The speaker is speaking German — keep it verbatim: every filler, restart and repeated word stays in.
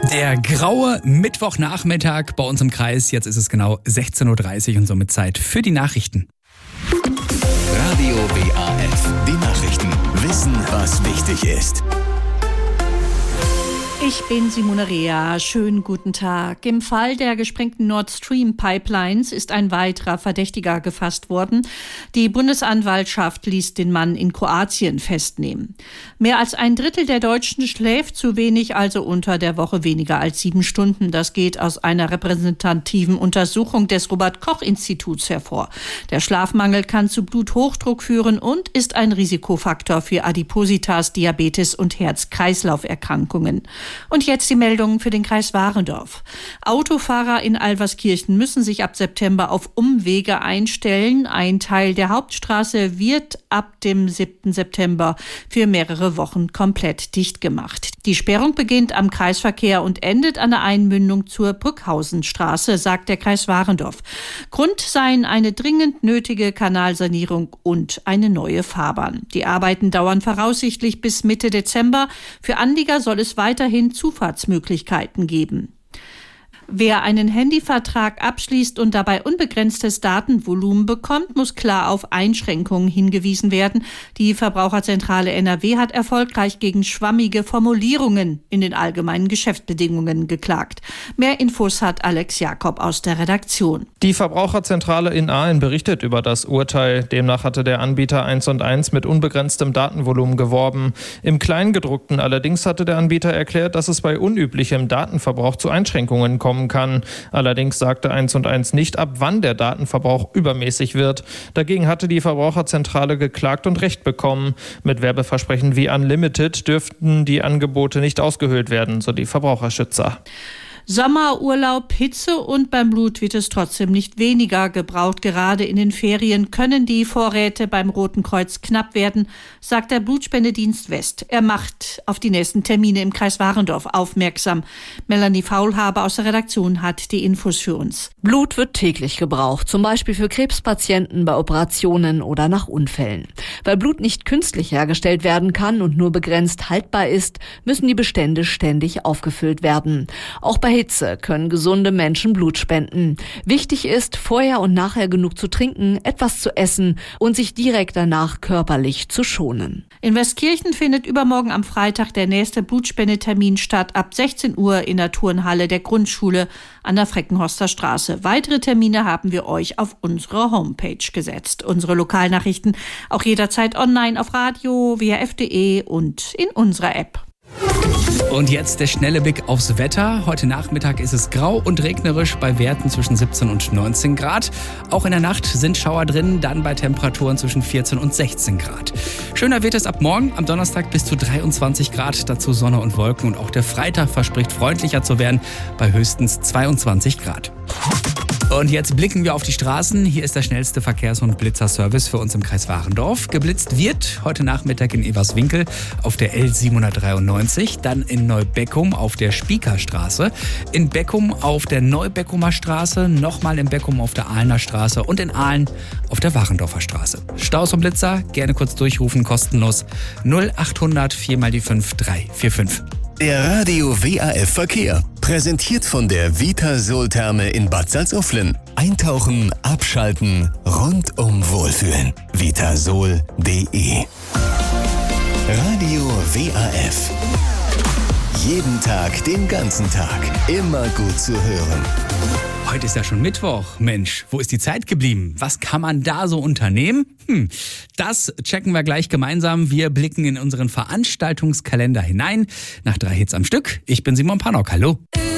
Der graue Mittwochnachmittag bei uns im Kreis. Jetzt ist es genau sechzehn Uhr dreißig und somit Zeit für die Nachrichten. Radio W A F, die Nachrichten. Wissen, was wichtig ist. Ich bin Simone Rea. Schönen guten Tag. Im Fall der gesprengten Nord Stream Pipelines ist ein weiterer Verdächtiger gefasst worden. Die Bundesanwaltschaft ließ den Mann in Kroatien festnehmen. Mehr als ein Drittel der Deutschen schläft zu wenig, also unter der Woche weniger als sieben Stunden. Das geht aus einer repräsentativen Untersuchung des Robert-Koch-Instituts hervor. Der Schlafmangel kann zu Bluthochdruck führen und ist ein Risikofaktor für Adipositas, Diabetes und Herz-Kreislauf-Erkrankungen. Und jetzt die Meldungen für den Kreis Warendorf. Autofahrer in Alverskirchen müssen sich ab September auf Umwege einstellen. Ein Teil der Hauptstraße wird ab dem siebten September für mehrere Wochen komplett dicht gemacht. Die Sperrung beginnt am Kreisverkehr und endet an der Einmündung zur Brückhausenstraße, sagt der Kreis Warendorf. Grund seien eine dringend nötige Kanalsanierung und eine neue Fahrbahn. Die Arbeiten dauern voraussichtlich bis Mitte Dezember. Für Anlieger soll es weiterhin Zufahrtsmöglichkeiten geben. Wer einen Handyvertrag abschließt und dabei unbegrenztes Datenvolumen bekommt, muss klar auf Einschränkungen hingewiesen werden. Die Verbraucherzentrale N R W hat erfolgreich gegen schwammige Formulierungen in den allgemeinen Geschäftsbedingungen geklagt. Mehr Infos hat Alex Jakob aus der Redaktion. Die Verbraucherzentrale in Aalen berichtet über das Urteil. Demnach hatte der Anbieter eins und eins mit unbegrenztem Datenvolumen geworben. Im Kleingedruckten allerdings hatte der Anbieter erklärt, dass es bei unüblichem Datenverbrauch zu Einschränkungen kommt. kann. Allerdings sagte eins und eins nicht, ab wann der Datenverbrauch übermäßig wird. Dagegen hatte die Verbraucherzentrale geklagt und Recht bekommen. Mit Werbeversprechen wie Unlimited dürften die Angebote nicht ausgehöhlt werden, so die Verbraucherschützer. Sommerurlaub, Hitze und beim Blut wird es trotzdem nicht weniger gebraucht. Gerade in den Ferien können die Vorräte beim Roten Kreuz knapp werden, sagt der Blutspendedienst West. Er macht auf die nächsten Termine im Kreis Warendorf aufmerksam. Melanie Faulhaber aus der Redaktion hat die Infos für uns. Blut wird täglich gebraucht, zum Beispiel für Krebspatienten, bei Operationen oder nach Unfällen. Weil Blut nicht künstlich hergestellt werden kann und nur begrenzt haltbar ist, müssen die Bestände ständig aufgefüllt werden. Auch bei Hitze können gesunde Menschen Blut spenden. Wichtig ist, vorher und nachher genug zu trinken, etwas zu essen und sich direkt danach körperlich zu schonen. In Westkirchen findet übermorgen am Freitag der nächste Blutspendetermin statt, ab sechzehn Uhr in der Turnhalle der Grundschule an der Freckenhorster Straße. Weitere Termine haben wir euch auf unsere Homepage gesetzt. Unsere Lokalnachrichten auch jederzeit online auf radio w h f punkt d e und in unserer App. Und jetzt der schnelle Blick aufs Wetter. Heute Nachmittag ist es grau und regnerisch bei Werten zwischen siebzehn und neunzehn Grad. Auch in der Nacht sind Schauer drin, dann bei Temperaturen zwischen vierzehn und sechzehn Grad. Schöner wird es ab morgen, am Donnerstag bis zu dreiundzwanzig Grad, dazu Sonne und Wolken. Und auch der Freitag verspricht freundlicher zu werden, bei höchstens zweiundzwanzig Grad. Und jetzt blicken wir auf die Straßen. Hier ist der schnellste Verkehrs- und Blitzerservice für uns im Kreis Warendorf. Geblitzt wird heute Nachmittag in Everswinkel auf der L siebenhundertdreiundneunzig, dann in Neubeckum auf der Spiekerstraße, in Beckum auf der Neubeckumer Straße, nochmal in Beckum auf der Ahlener Straße und in Ahlen auf der Warendorfer Straße. Staus und Blitzer, gerne kurz durchrufen, kostenlos null achthundert vier mal die fünf drei vier fünf. Der Radio W A F Verkehr. Präsentiert von der Vitasol-Therme in Bad Salzuflen. Eintauchen, abschalten, rundum wohlfühlen. vitasol punkt d e. Radio W A F. Jeden Tag, den ganzen Tag. Immer gut zu hören. Heute ist ja schon Mittwoch. Mensch, wo ist die Zeit geblieben? Was kann man da so unternehmen? Hm, das checken wir gleich gemeinsam. Wir blicken in unseren Veranstaltungskalender hinein. Nach drei Hits am Stück. Ich bin Simon Panok. Hallo.